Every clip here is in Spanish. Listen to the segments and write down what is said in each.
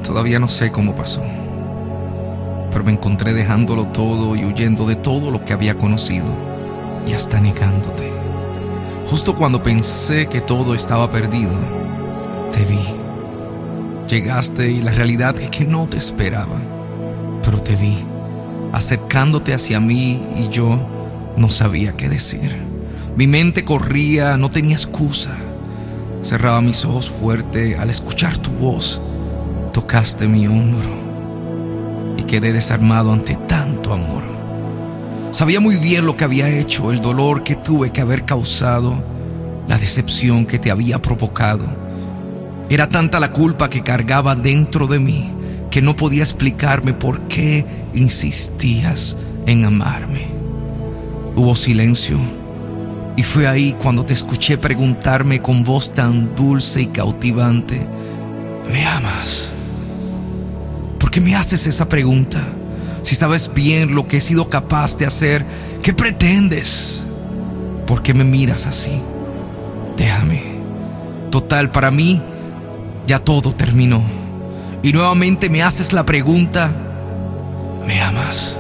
Todavía no sé cómo pasó, pero me encontré dejándolo todo y huyendo de todo lo que había conocido y hasta negándote. Justo cuando pensé que todo estaba perdido, te vi. Llegaste y la realidad es que no te esperaba, pero te vi acercándote hacia mí y yo no sabía qué decir. Mi mente corría, no tenía excusa. Cerraba mis ojos fuerte al escuchar tu voz. Tocaste mi hombro y quedé desarmado ante tanto amor. Sabía muy bien lo que había hecho, el dolor que tuve que haber causado, la decepción que te había provocado. Era tanta la culpa que cargaba dentro de mí que no podía explicarme por qué insistías en amarme. Hubo silencio y fue ahí cuando te escuché preguntarme con voz tan dulce y cautivante: ¿me amas? ¿Por qué me haces esa pregunta? Si sabes bien lo que he sido capaz de hacer, ¿qué pretendes? ¿Por qué me miras así? Déjame. Total, para mí ya todo terminó. Y nuevamente me haces la pregunta: ¿me amas?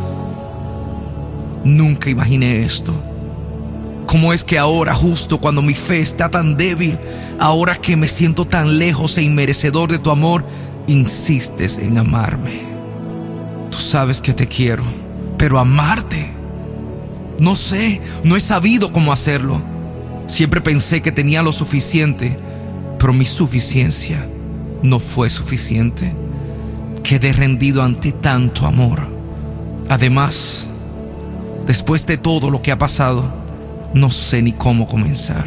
Nunca imaginé esto. ¿Cómo es que ahora, justo cuando mi fe está tan débil, ahora que me siento tan lejos e inmerecedor de tu amor, insistes en amarme? Tú sabes que te quiero, pero amarte, no sé, no he sabido cómo hacerlo. Siempre pensé que tenía lo suficiente, pero mi suficiencia no fue suficiente. Quedé rendido ante tanto amor. Además, después de todo lo que ha pasado, no sé ni cómo comenzar.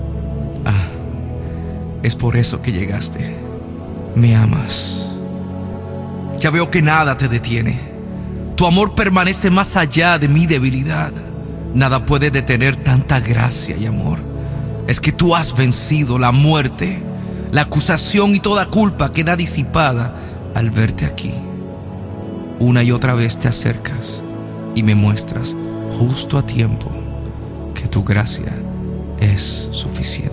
Es por eso que llegaste. Me amas. Ya veo que nada te detiene. Tu amor permanece más allá de mi debilidad. Nada puede detener tanta gracia y amor. Es que tú has vencido la muerte, la acusación y toda culpa queda disipada al verte aquí. Una y otra vez te acercas y me muestras justo a tiempo que tu gracia es suficiente.